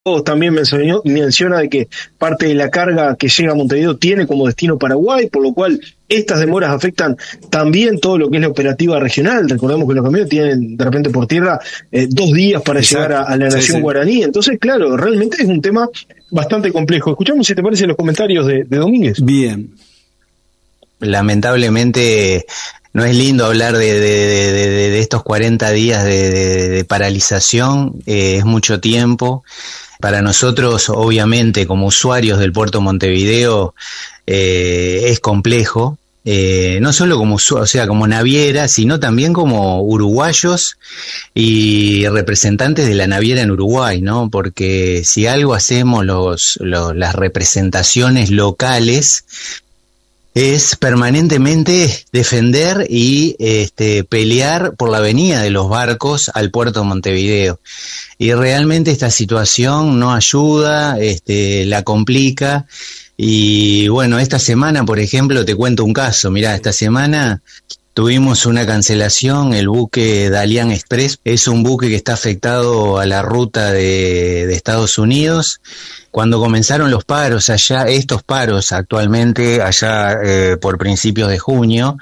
también menciona de que parte de la carga que llega a Montevideo tiene como destino Paraguay, por lo cual estas demoras afectan también todo lo que es la operativa regional. Recordemos que los camiones tienen de repente por tierra 2 días para llegar a la nación guaraní. Entonces, claro, realmente es un tema bastante complejo. Escuchamos, si te parece, los comentarios de Domínguez. Bien. Lamentablemente no es lindo hablar de estos 40 días de paralización, es mucho tiempo. Para nosotros, obviamente, como usuarios del puerto Montevideo, es complejo, no solo como naviera, sino también como uruguayos y representantes de la naviera en Uruguay, ¿no? Porque si algo hacemos las representaciones locales, es permanentemente defender y pelear por la venida de los barcos al puerto de Montevideo. Y realmente esta situación no ayuda, la complica. Y bueno, esta semana, por ejemplo, te cuento un caso. Mirá, esta semana tuvimos una cancelación, el buque Dalian Express es un buque que está afectado a la ruta de Estados Unidos. Cuando comenzaron los paros allá, estos paros actualmente allá por principios de junio,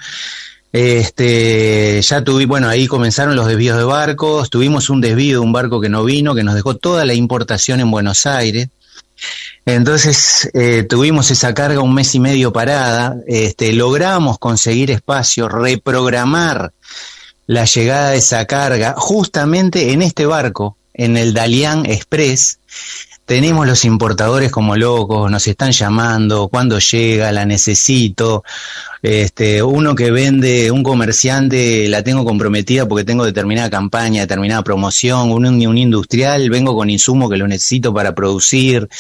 ahí comenzaron los desvíos de barcos, tuvimos un desvío de un barco que no vino, que nos dejó toda la importación en Buenos Aires. Entonces tuvimos esa carga 1 mes y medio parada, logramos conseguir espacio, reprogramar la llegada de esa carga justamente en este barco, en el Dalian Express. Tenemos los importadores como locos, nos están llamando, ¿cuándo llega? La necesito. Uno que vende, un comerciante, la tengo comprometida porque tengo determinada campaña, determinada promoción, un industrial, vengo con insumo que lo necesito para producir.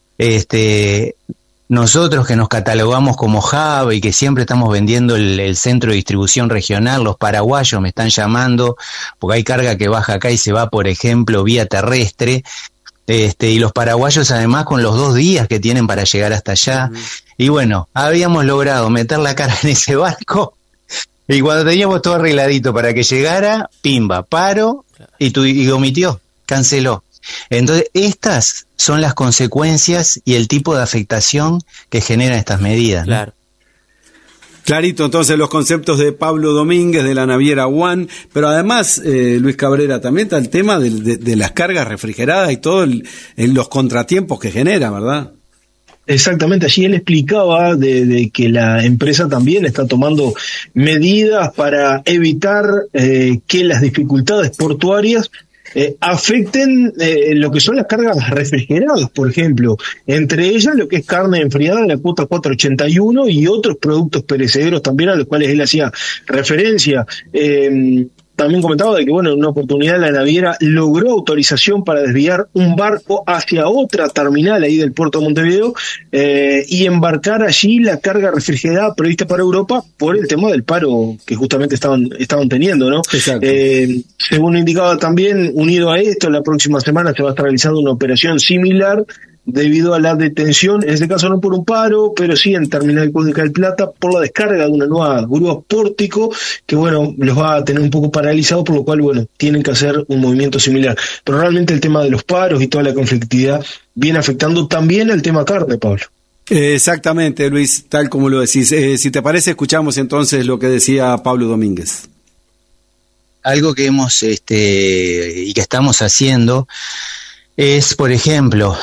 Nosotros que nos catalogamos como hub y que siempre estamos vendiendo el centro de distribución regional, los paraguayos me están llamando porque hay carga que baja acá y se va, por ejemplo, vía terrestre. Y los paraguayos además con los 2 días que tienen para llegar hasta allá. Y bueno, habíamos logrado meter la cara en ese barco y cuando teníamos todo arregladito para que llegara, pimba, paro y omitió, canceló. Entonces estas son las consecuencias y el tipo de afectación que generan estas medidas, ¿no? Claro. Clarito, entonces, los conceptos de Pablo Domínguez, de la naviera One, pero además, Luis Cabrera, también está el tema de las cargas refrigeradas y todo los contratiempos que genera, ¿verdad? Exactamente, allí él explicaba de que la empresa también está tomando medidas para evitar que las dificultades portuarias afecten lo que son las cargas refrigeradas, por ejemplo, entre ellas lo que es carne enfriada de la cuota 481 y otros productos perecederos también a los cuales él hacía referencia. También comentaba de que, bueno, en una oportunidad la naviera logró autorización para desviar un barco hacia otra terminal ahí del puerto de Montevideo y embarcar allí la carga refrigerada prevista para Europa por el tema del paro que justamente estaban teniendo, ¿no? Exacto. Según indicaba también, unido a esto, la próxima semana se va a estar realizando una operación similar debido a la detención, en este caso no por un paro, pero sí en Terminal Cúnica del Plata, por la descarga de una nueva grúa pórtico, que bueno, los va a tener un poco paralizados, por lo cual, bueno, tienen que hacer un movimiento similar. Pero realmente el tema de los paros y toda la conflictividad viene afectando también al tema carne, Pablo. Exactamente, Luis, tal como lo decís. Si te parece, escuchamos entonces lo que decía Pablo Domínguez. Algo que hemos y que estamos haciendo es, por ejemplo,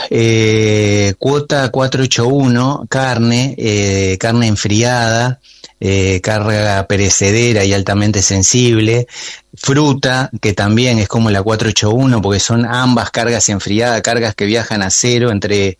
cuota 481, carne enfriada, carga perecedera y altamente sensible, fruta, que también es como la 481, porque son ambas cargas enfriadas, cargas que viajan a cero, entre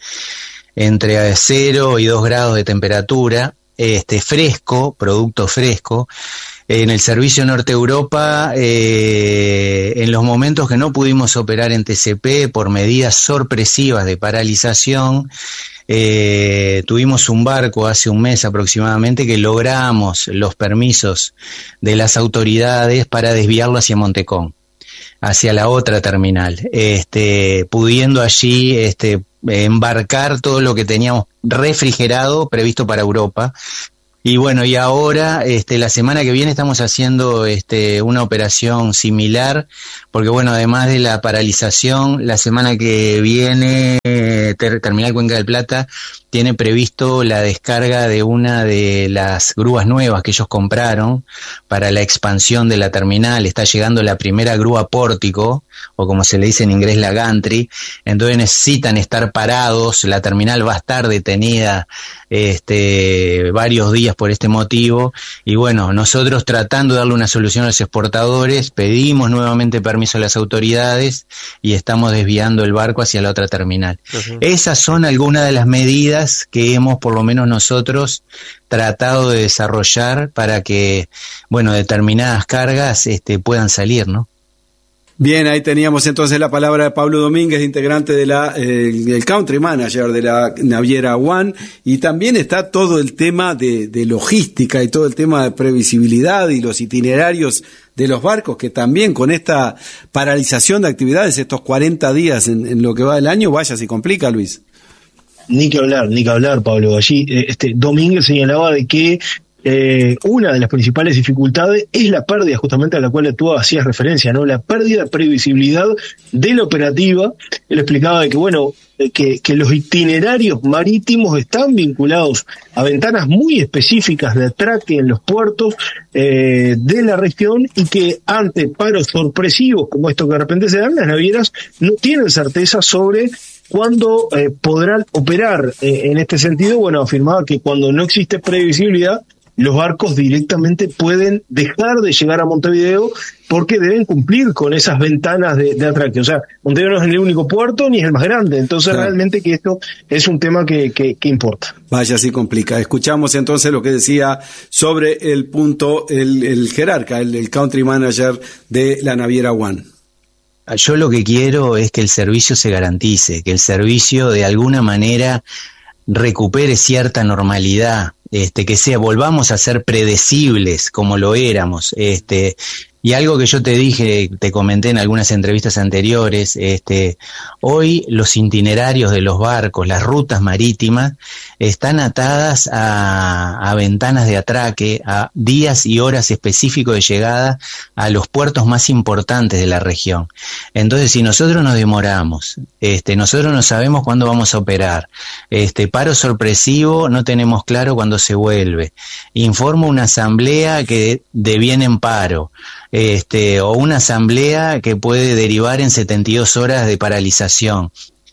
0 y 2 grados de temperatura, fresco, producto fresco. En el servicio Norte Europa, en los momentos que no pudimos operar en TCP por medidas sorpresivas de paralización, tuvimos un barco hace 1 mes aproximadamente que logramos los permisos de las autoridades para desviarlo hacia Montecón, hacia la otra terminal, pudiendo allí embarcar todo lo que teníamos refrigerado previsto para Europa. Y bueno, y ahora, la semana que viene estamos haciendo una operación similar, porque bueno, además de la paralización, la semana que viene Terminal Cuenca del Plata tiene previsto la descarga de una de las grúas nuevas que ellos compraron para la expansión de la terminal. Está llegando la primera grúa pórtico, o como se le dice en inglés, la gantry. Entonces necesitan estar parados, la terminal va a estar detenida varios días por este motivo, y bueno, nosotros tratando de darle una solución a los exportadores, pedimos nuevamente permiso a las autoridades y estamos desviando el barco hacia la otra terminal. Uh-huh. Esas son algunas de las medidas que hemos, por lo menos nosotros, tratado de desarrollar para que, bueno, determinadas cargas puedan salir, ¿no? Bien, ahí teníamos entonces la palabra de Pablo Domínguez, integrante de el country manager de la naviera One, y también está todo el tema de logística y todo el tema de previsibilidad y los itinerarios de los barcos, que también con esta paralización de actividades, estos 40 días en lo que va del año, vaya, se complica, Luis. Ni que hablar, Pablo. Allí Domínguez señalaba de que una de las principales dificultades es la pérdida, justamente a la cual tú hacías referencia, ¿no? La pérdida de previsibilidad de la operativa. Él explicaba de que, bueno, que los itinerarios marítimos están vinculados a ventanas muy específicas de atraque en los puertos de la región, y que ante paros sorpresivos como estos que de repente se dan, las navieras no tienen certeza sobre cuándo podrán operar. En este sentido, bueno, afirmaba que cuando no existe previsibilidad, los barcos directamente pueden dejar de llegar a Montevideo porque deben cumplir con esas ventanas de atraque. O sea, Montevideo no es el único puerto ni es el más grande. Entonces, claro, realmente que esto es un tema que importa. Vaya, sí complica. Escuchamos entonces lo que decía sobre el punto el jerarca, el country manager de la naviera One. Yo lo que quiero es que el servicio se garantice, que el servicio de alguna manera recupere cierta normalidad, que volvamos a ser predecibles como lo éramos, y algo que yo te dije, te comenté en algunas entrevistas anteriores, hoy los itinerarios de los barcos, las rutas marítimas, están atadas a ventanas de atraque, a días y horas específicos de llegada a los puertos más importantes de la región. Entonces, si nosotros nos demoramos, nosotros no sabemos cuándo vamos a operar, paro sorpresivo, no tenemos claro cuándo se vuelve, informo una asamblea que deviene en paro, o una asamblea que puede derivar en 72 horas de paralización.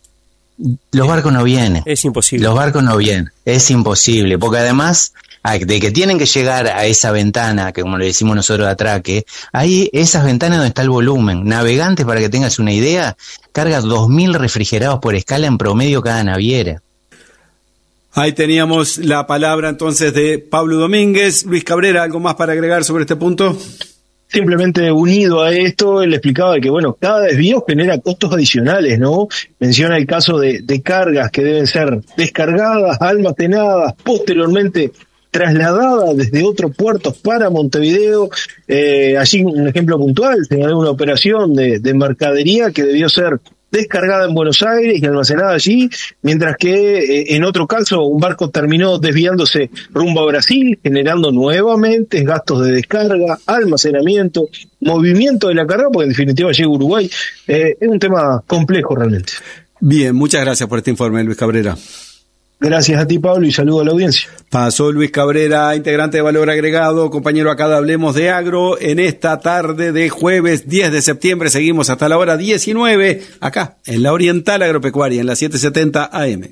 Los barcos no vienen. Es imposible. Los barcos no vienen. Es imposible, porque además de que tienen que llegar a esa ventana, que como le decimos nosotros de atraque, ahí esas ventanas donde está el volumen. Navegantes, para que tengas una idea, carga 2.000 refrigerados por escala en promedio cada naviera. Ahí teníamos la palabra entonces de Pablo Domínguez. Luis Cabrera, ¿algo más para agregar sobre este punto? Simplemente unido a esto, él explicaba que, bueno, cada desvío genera costos adicionales, ¿no? Menciona el caso de cargas que deben ser descargadas, almacenadas, posteriormente trasladadas desde otros puertos para Montevideo. Allí un ejemplo puntual, tenía una operación de mercadería que debió ser descargada en Buenos Aires y almacenada allí, mientras que en otro caso un barco terminó desviándose rumbo a Brasil, generando nuevamente gastos de descarga, almacenamiento, movimiento de la carga, porque en definitiva llega a Uruguay. Es un tema complejo realmente. Bien, muchas gracias por este informe, Luis Cabrera. Gracias a ti, Pablo, y saludo a la audiencia. Pasó Luis Cabrera, integrante de Valor Agregado, compañero acá de Hablemos de Agro, en esta tarde de jueves 10 de septiembre. Seguimos hasta la hora 19, acá, en la Oriental Agropecuaria, en la 770 AM.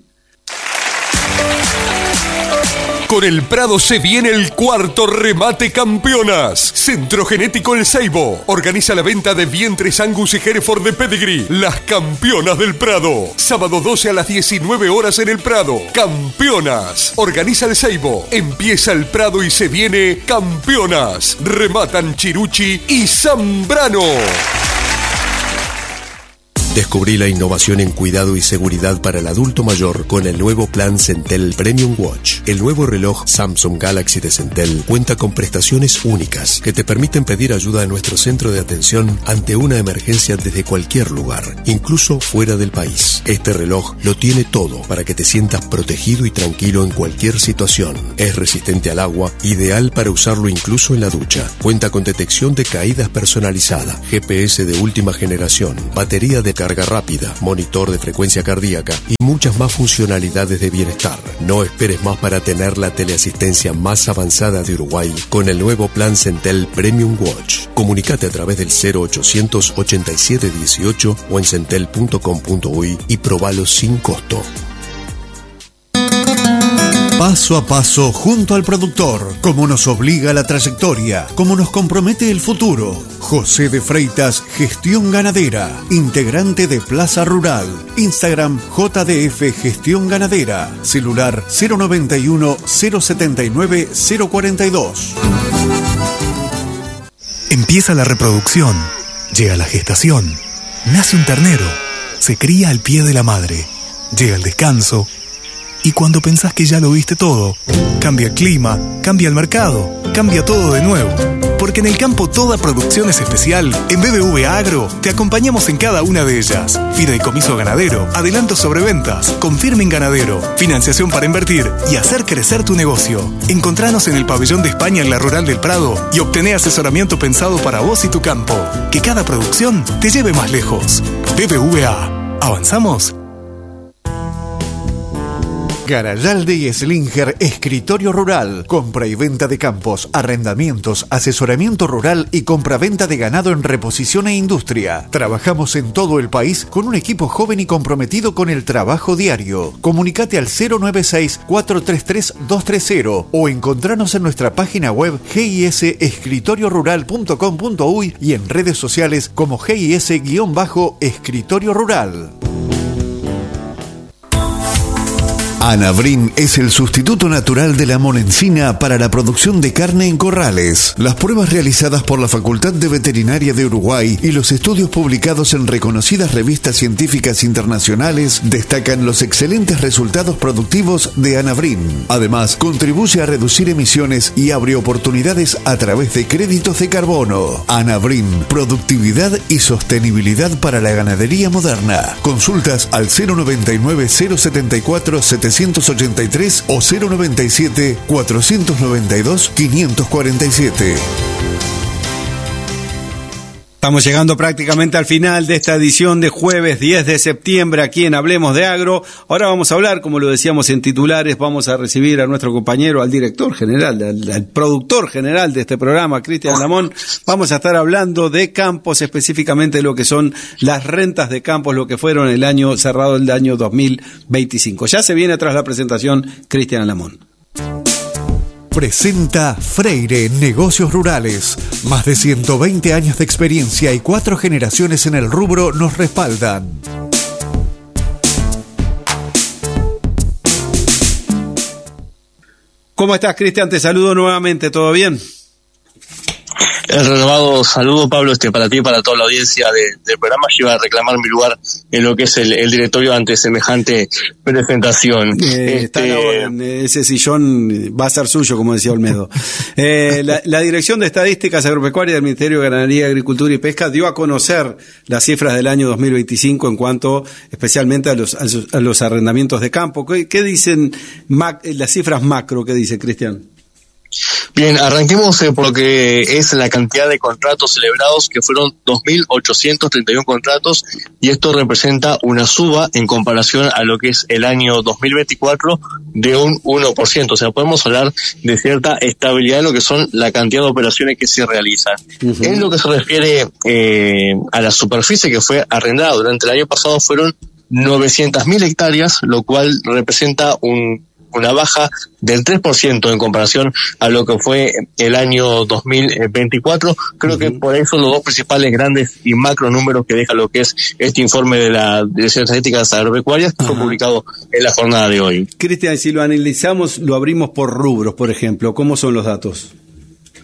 Con el Prado se viene el cuarto remate Campeonas. Centro Genético El Ceibo organiza la venta de vientres Angus y Hereford de Pedigree. Las Campeonas del Prado. Sábado 12 a las 19 horas en el Prado. Campeonas. Organiza El Ceibo. Empieza el Prado y se viene Campeonas. Rematan Chiruchi y Zambrano. Descubrí la innovación en cuidado y seguridad para el adulto mayor con el nuevo plan Centel Premium Watch. El nuevo reloj Samsung Galaxy de Centel cuenta con prestaciones únicas que te permiten pedir ayuda a nuestro centro de atención ante una emergencia desde cualquier lugar, incluso fuera del país. Este reloj lo tiene todo para que te sientas protegido y tranquilo en cualquier situación. Es resistente al agua, ideal para usarlo incluso en la ducha. Cuenta con detección de caídas personalizada, GPS de última generación, batería de carga rápida, monitor de frecuencia cardíaca y muchas más funcionalidades de bienestar. No esperes más para tener la teleasistencia más avanzada de Uruguay con el nuevo plan Centel Premium Watch. Comunicate a través del 0800 87 18 o en centel.com.uy y probalo sin costo. Paso a paso junto al productor, como nos obliga la trayectoria, como nos compromete el futuro. José de Freitas, Gestión Ganadera, integrante de Plaza Rural. Instagram JDF Gestión Ganadera, celular 091 079 042. Empieza la reproducción, llega la gestación, nace un ternero, se cría al pie de la madre, llega el descanso. Y cuando pensás que ya lo viste todo, cambia el clima, cambia el mercado, cambia todo de nuevo. Porque en el campo toda producción es especial. En BBVA Agro te acompañamos en cada una de ellas. Fideicomiso ganadero, adelantos sobre ventas, Confirming Ganadero, financiación para invertir y hacer crecer tu negocio. Encontranos en el pabellón de España en la Rural del Prado y obtené asesoramiento pensado para vos y tu campo. Que cada producción te lleve más lejos. BBVA. ¿Avanzamos? Garayalde y Slinger, Escritorio Rural, compra y venta de campos, arrendamientos, asesoramiento rural y compra-venta de ganado en reposición e industria. Trabajamos en todo el país con un equipo joven y comprometido con el trabajo diario. Comunicate al 096-433-230 o encontranos en nuestra página web gisescritoriorural.com.uy y en redes sociales como GIS-Escritorio Rural. Anabrin es el sustituto natural de la monencina para la producción de carne en corrales. Las pruebas realizadas por la Facultad de Veterinaria de Uruguay y los estudios publicados en reconocidas revistas científicas internacionales destacan los excelentes resultados productivos de Anabrin. Además, contribuye a reducir emisiones y abre oportunidades a través de créditos de carbono. Anabrin, productividad y sostenibilidad para la ganadería moderna. Consultas al 099 074 783 o 097 492 547. Estamos llegando prácticamente al final de esta edición de jueves 10 de septiembre aquí en Hablemos de Agro. Ahora vamos a hablar, como lo decíamos en titulares, vamos a recibir a nuestro compañero, al director general, al productor general de este programa, Cristian Lamón. Vamos a estar hablando de campos, específicamente lo que son las rentas de campos, lo que fueron el año cerrado, el año 2025. Ya se viene tras la presentación Cristian Lamón. Presenta Freire Negocios Rurales. Más de 120 años de experiencia y 4 generaciones en el rubro nos respaldan. ¿Cómo estás, Cristian? Te saludo nuevamente. ¿Todo bien? El renovado saludo, Pablo, para ti y para toda la audiencia del programa. Yo iba a reclamar mi lugar en lo que es el directorio ante semejante presentación. Está la orden, ese sillón va a ser suyo, como decía Olmedo. La Dirección de Estadísticas Agropecuarias del Ministerio de Ganadería, Agricultura y Pesca dio a conocer las cifras del año 2025 en cuanto especialmente a los arrendamientos de campo. ¿Qué dicen las cifras macro? ¿Qué dice Cristian? Bien, arranquemos por lo que es la cantidad de contratos celebrados, que fueron 2.831 contratos, y esto representa una suba en comparación a lo que es el año 2024 de un 1%. O sea, podemos hablar de cierta estabilidad en lo que son la cantidad de operaciones que se realizan. Uh-huh. En lo que se refiere a la superficie que fue arrendada durante el año pasado, fueron 900.000 hectáreas, lo cual representa una baja del 3% en comparación a lo que fue el año 2024. Creo que por eso los dos principales grandes y macro números que deja lo que es este informe de la Dirección de Estadísticas Agropecuarias, que fue publicado en la jornada de hoy. Cristian, si lo analizamos, lo abrimos por rubros, por ejemplo, ¿cómo son los datos?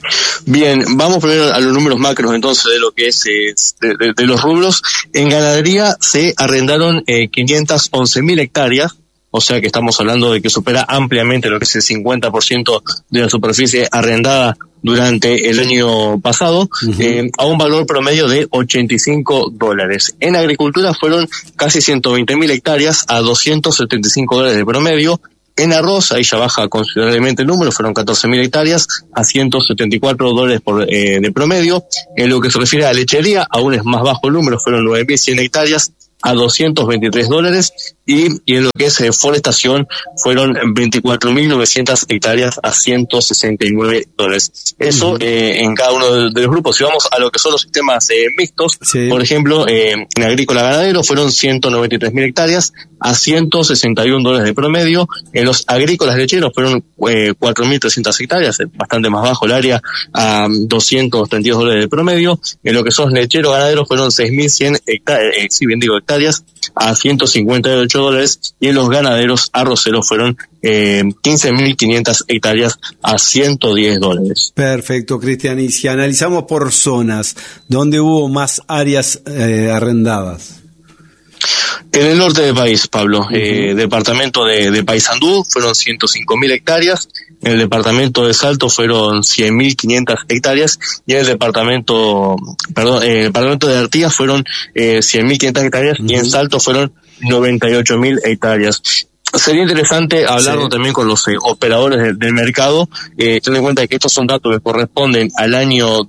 Bien, vamos primero a los números macros entonces de lo que es de los rubros. En ganadería se arrendaron 511.000 hectáreas, o sea que estamos hablando de que supera ampliamente lo que es el 50% de la superficie arrendada durante el año pasado, a un valor promedio de $85. En agricultura fueron casi 120.000 hectáreas a $275 de promedio. En arroz, ahí ya baja considerablemente el número, fueron 14.000 hectáreas a $174 de promedio. En lo que se refiere a lechería, aún es más bajo el número, fueron 9.100 hectáreas a $223, y en lo que es forestación fueron 24.900 hectáreas a $169. Eso en cada uno de los grupos. Si vamos a lo que son los sistemas mixtos, sí. Por ejemplo, en agrícola ganadero fueron 193.000 hectáreas a $161 de promedio. En los agrícolas lecheros fueron 4.300 hectáreas, bastante más bajo el área, a $232 de promedio. En lo que son lecheros ganaderos fueron 6.100 hectáreas, hectáreas a $158, y en los ganaderos arroceros fueron 15.500 hectáreas a $110. Perfecto, Cristian. Y si analizamos por zonas, ¿dónde hubo más áreas arrendadas? En el norte del país, Pablo, departamento de Paysandú fueron 105.000 hectáreas, en el departamento de Salto fueron 100.500 hectáreas, y en el departamento de Artigas fueron 100.500 hectáreas, y en Salto fueron 98.000 hectáreas. Sería interesante hablarlo también con los operadores del mercado, teniendo en cuenta que estos son datos que corresponden al año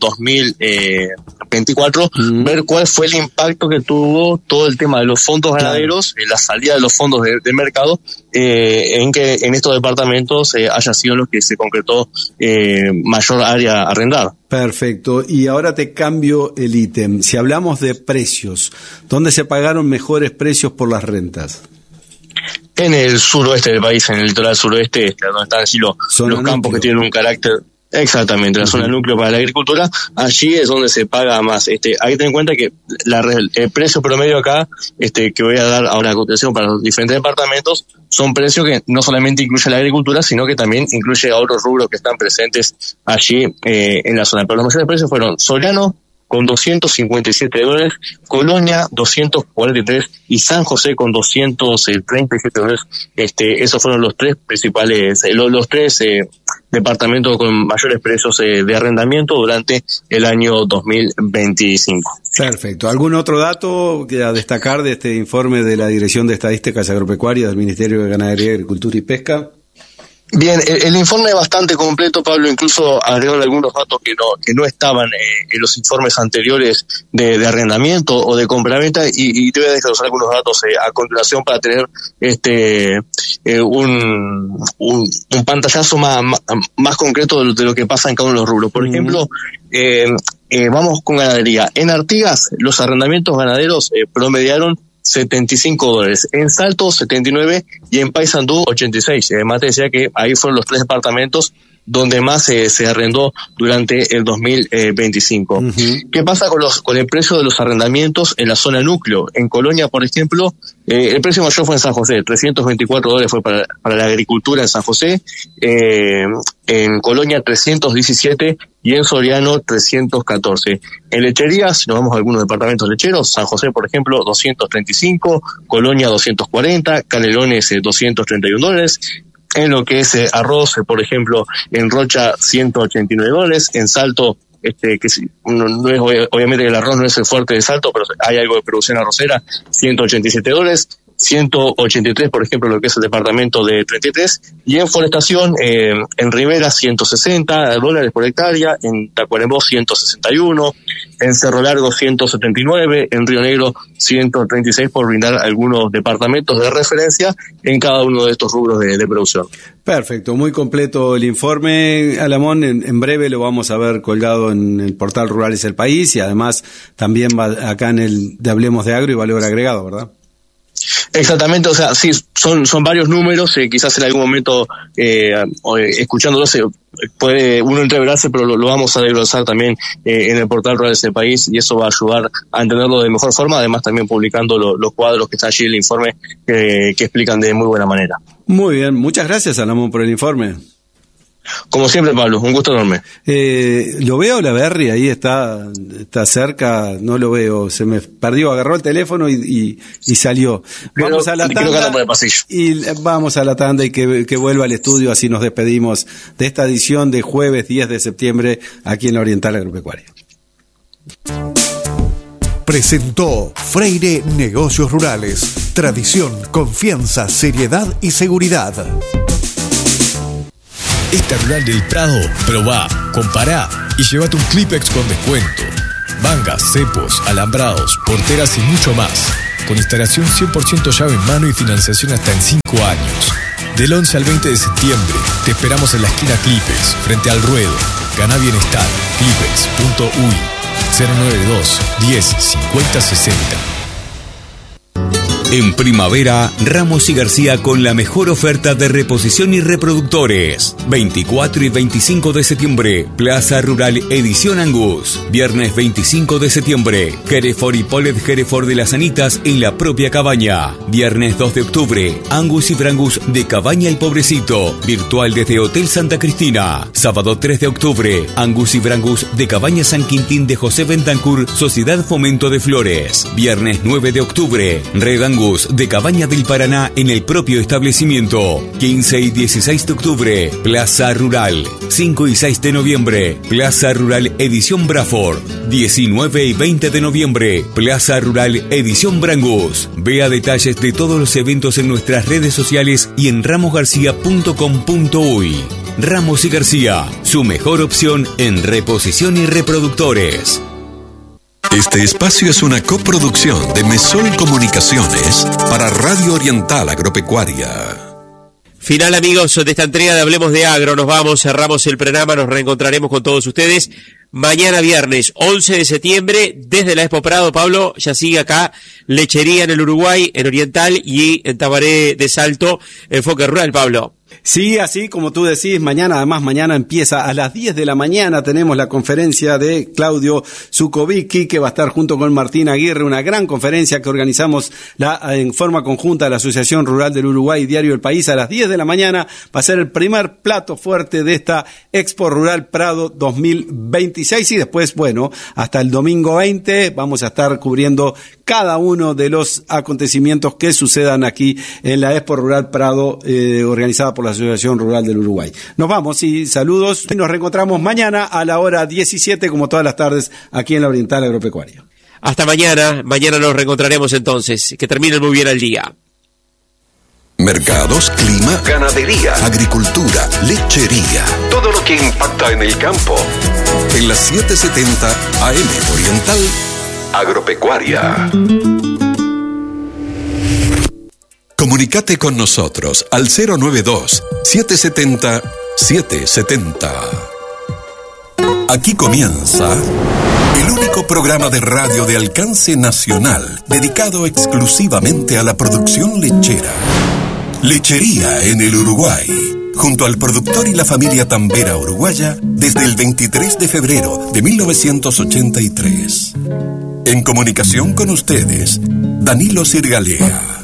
2024, ver cuál fue el impacto que tuvo todo el tema de los fondos ganaderos, la salida de los fondos de mercado, en que en estos departamentos haya sido los que se concretó mayor área arrendada. Perfecto. Y ahora te cambio el ítem. Si hablamos de precios, ¿dónde se pagaron mejores precios por las rentas? En el suroeste del país, en el litoral suroeste, donde están así los campos que tienen un carácter, exactamente, la zona núcleo para la agricultura, allí es donde se paga más. Hay que tener en cuenta que el precio promedio acá, que voy a dar ahora a continuación para los diferentes departamentos, son precios que no solamente incluye la agricultura, sino que también incluye a otros rubros que están presentes allí en la zona. Pero los mayores precios fueron Soriano, con $257, Colonia $243 y San José con $237. Esos fueron los tres principales, los tres departamentos con mayores precios de arrendamiento durante el año 2025. Perfecto. ¿Algún otro dato que a destacar de este informe de la Dirección de Estadísticas Agropecuarias del Ministerio de Ganadería, Agricultura y Pesca? Bien, el informe es bastante completo, Pablo, incluso agregó algunos datos que no estaban en los informes anteriores de arrendamiento o de compraventa, y te voy a desglosar algunos datos a continuación para tener un pantallazo más concreto de lo que pasa en cada uno de los rubros. Por ejemplo, vamos con ganadería. En Artigas, los arrendamientos ganaderos promediaron $75, en Salto $79 y en Paysandú $86. Además te decía que ahí fueron los tres departamentos donde más se arrendó durante el 2025. ¿Qué pasa con el precio de los arrendamientos en la zona núcleo? En Colonia, por ejemplo, el precio mayor fue en San José, $324 fue para la agricultura en San José, en Colonia 317 y en Soriano 314. En lechería, si nos vamos a algunos departamentos lecheros, San José, por ejemplo, 235, Colonia 240, Canelones $231. En lo que es arroz, por ejemplo, en Rocha $189, en Salto, que no es, obviamente el arroz no es el fuerte de Salto, pero hay algo de producción arrocera, $187, 183, por ejemplo, lo que es el departamento de 33, y en forestación, en Rivera $160 por hectárea, en Tacuarembó 161, en Cerro Largo 179, en Río Negro 136, por brindar algunos departamentos de referencia en cada uno de estos rubros de producción. Perfecto, muy completo el informe, Alamón. En breve lo vamos a ver colgado en el portal Rurales del País, y además también va acá en el de Hablemos de Agro y Valor Agregado, ¿verdad? Exactamente, o sea, sí, son varios números, quizás en algún momento escuchándolos puede uno entreverarse, pero lo vamos a desglosar también en el portal Rurales del País, y eso va a ayudar a entenderlo de mejor forma, además también publicando los cuadros que está allí en el informe que explican de muy buena manera. Muy bien, muchas gracias, Alamón, por el informe. Como siempre, Pablo, un gusto enorme. Lo veo, la Berry, ahí está cerca, no lo veo, se me perdió, agarró el teléfono y salió. Vamos a la tanda y que vuelva al estudio, así nos despedimos de esta edición de jueves 10 de septiembre aquí en la Oriental Agropecuaria. Presentó Freire Negocios Rurales. Tradición, confianza, seriedad y seguridad. Esta Rural del Prado, probá, compará y llévate un Clipex con descuento. Mangas, cepos, alambrados, porteras y mucho más. Con instalación 100% llave en mano y financiación hasta en 5 años. Del 11 al 20 de septiembre te esperamos en la esquina Clipex, frente al ruedo. Ganá bienestar. Clipex.uy 092 10 50 60. En primavera, Ramos y García con la mejor oferta de reposición y reproductores. 24 y 25 de septiembre, Plaza Rural Edición Angus. Viernes 25 de septiembre, Hereford y Polet Hereford de las Anitas en la propia cabaña. Viernes 2 de octubre, Angus y Brangus de Cabaña El Pobrecito, virtual desde Hotel Santa Cristina. Sábado 3 de octubre, Angus y Brangus de Cabaña San Quintín de José Bentancur, Sociedad Fomento de Flores. Viernes 9 de octubre, Red Angus de Cabaña del Paraná en el propio establecimiento. 15 y 16 de octubre, Plaza Rural. 5 y 6 de noviembre, Plaza Rural Edición Braford. 19 y 20 de noviembre, Plaza Rural Edición Brangus. Vea detalles de todos los eventos en nuestras redes sociales y en ramosgarcia.com.uy. Ramos y García, su mejor opción en reposición y reproductores. Este espacio es una coproducción de Mesol Comunicaciones para Radio Oriental Agropecuaria. Final, amigos, de esta entrega de Hablemos de Agro. Nos vamos, cerramos el programa, nos reencontraremos con todos ustedes mañana viernes 11 de septiembre desde la Expo Prado. Pablo, ya sigue acá Lechería en el Uruguay, en Oriental, y en Tabaré de Salto, Enfoque Rural, Pablo. Sí, así como tú decís, mañana empieza a las 10 de la mañana, tenemos la conferencia de Claudio Zukovicki, que va a estar junto con Martín Aguirre, una gran conferencia que organizamos en forma conjunta la Asociación Rural del Uruguay y Diario El País. A las 10 de la mañana va a ser el primer plato fuerte de esta Expo Rural Prado 2026, y después, bueno, hasta el domingo 20 vamos a estar cubriendo cada uno de los acontecimientos que sucedan aquí en la Expo Rural Prado, organizada por la Asociación Rural del Uruguay. Nos vamos y saludos, y nos reencontramos mañana a la hora 17, como todas las tardes, aquí en la Oriental Agropecuaria. Hasta mañana nos reencontraremos entonces. Que termine muy bien el día. Mercados, clima, ganadería, agricultura, lechería. Todo lo que impacta en el campo. En las 770 AM Oriental Agropecuaria. Comunicate con nosotros al 092-770-770. Aquí comienza el único programa de radio de alcance nacional dedicado exclusivamente a la producción lechera. Lechería en el Uruguay, junto al productor y la familia tambera uruguaya desde el 23 de febrero de 1983. En comunicación con ustedes, Danilo Sirgalea.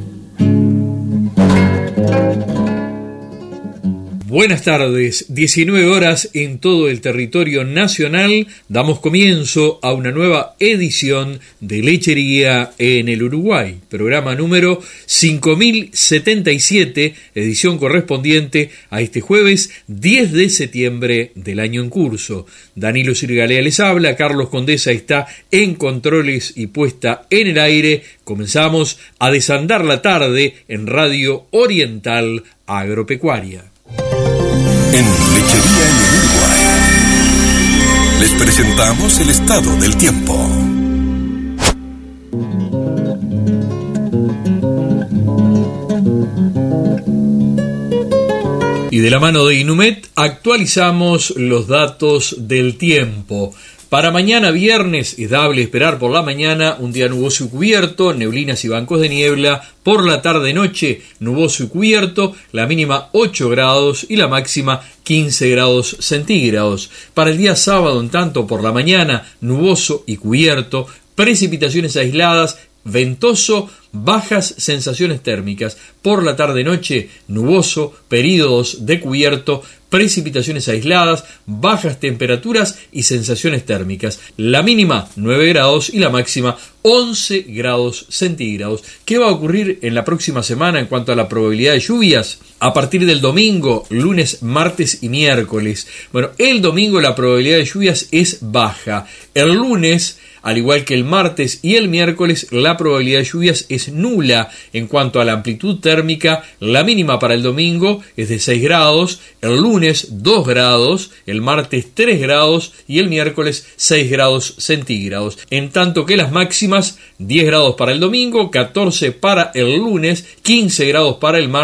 Buenas tardes, 19 horas en todo el territorio nacional. Damos comienzo a una nueva edición de Lechería en el Uruguay, programa número 5077, edición correspondiente a este jueves 10 de septiembre del año en curso. Danilo Sirgalea les habla, Carlos Condesa está en controles y puesta en el aire. Comenzamos a desandar la tarde en Radio Oriental Agropecuaria. En Lechería en el Uruguay les presentamos el estado del tiempo. Y de la mano de Inumet actualizamos los datos del tiempo. Para mañana viernes es dable esperar por la mañana un día nuboso y cubierto, neblinas y bancos de niebla. Por la tarde-noche nuboso y cubierto, la mínima 8 grados y la máxima 15 grados centígrados. Para el día sábado, en tanto, por la mañana nuboso y cubierto, precipitaciones aisladas, ventoso, bajas sensaciones térmicas. Por la tarde-noche nuboso, períodos de cubierto, precipitaciones aisladas, bajas temperaturas y sensaciones térmicas. La mínima 9 grados y la máxima 11 grados centígrados. ¿Qué va a ocurrir en la próxima semana en cuanto a la probabilidad de lluvias? A partir del domingo, lunes, martes y miércoles. Bueno, el domingo la probabilidad de lluvias es baja. El lunes, al igual que el martes y el miércoles, la probabilidad de lluvias es nula. En cuanto a la amplitud térmica, la mínima para el domingo es de 6 grados, el lunes 2 grados, el martes 3 grados y el miércoles 6 grados centígrados. En tanto que las máximas, 10 grados para el domingo, 14 para el lunes, 15 grados para el martes,